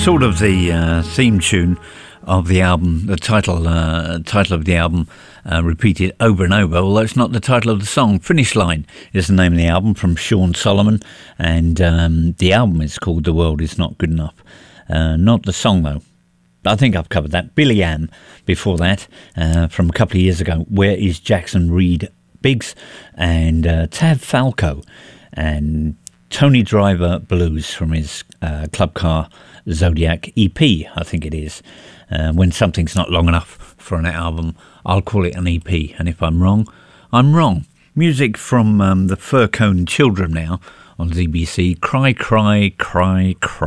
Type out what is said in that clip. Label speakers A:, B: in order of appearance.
A: sort of the theme tune of the album, the title of the album, repeated over and over, although it's not the title of the song. Finish Line is the name of the album, from Sean Solomon, and the album is called The World Is Not Good Enough. Not the song, though. I think I've covered that. Billy Ann before that, from a couple of years ago. Where is Jackson Reed Biggs? And Tav Falco and Tony Driver Blues from his Club Car Zodiac EP, I think it is. When something's not long enough for an album, I'll call it an EP, and if I'm wrong, I'm wrong. Music from the Fur Cone Children now on ZBC. Cry, cry, cry, cry.